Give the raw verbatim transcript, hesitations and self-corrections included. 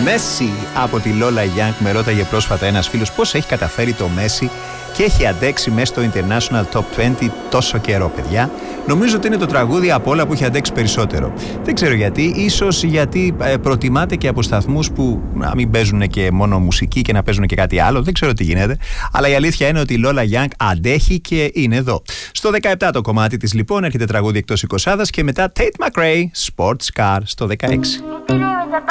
Messi από τη Lola Young. Με ρώταγε πρόσφατα ένας φίλος πώς έχει καταφέρει το Messi και έχει αντέξει μέσα στο International Top είκοσι τόσο καιρό, παιδιά. Νομίζω ότι είναι το τραγούδι από όλα που έχει αντέξει περισσότερο. Δεν ξέρω γιατί, ίσως γιατί ε, προτιμάτε και από σταθμούς που να μην παίζουν και μόνο μουσική και να παίζουν και κάτι άλλο. Δεν ξέρω τι γίνεται. Αλλά η αλήθεια είναι ότι η Lola Young αντέχει και είναι εδώ. Στο δεκαεπτά το κομμάτι της λοιπόν έρχεται τραγούδι εκτός εικοσάδας και μετά Tate McRae, Sports Car στο δεκαέξι.